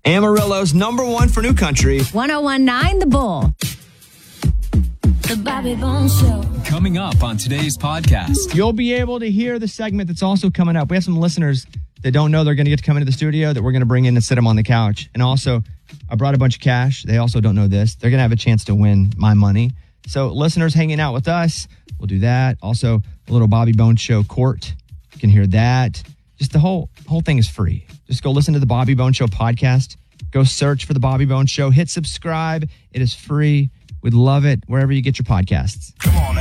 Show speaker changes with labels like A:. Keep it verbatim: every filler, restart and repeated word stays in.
A: Amarillo's number one for new country.
B: one oh one point nine The Bull.
C: The Bobby Bones Show.
D: Coming up on today's podcast.
A: You'll be able to hear the segment that's also coming up. We have some listeners that don't know they're going to get to come into the studio that we're going to bring in and sit them on the couch. And also, I brought a bunch of cash. They also don't know this. They're going to have a chance to win my money. So listeners hanging out with us, we'll do that. Also, a little Bobby Bones Show court. You can hear that. Just the whole whole thing is free. Just go listen to the Bobby Bones Show podcast. Go search for the Bobby Bones Show. Hit subscribe. It is free. We'd love it wherever you get your podcasts.
D: Come on.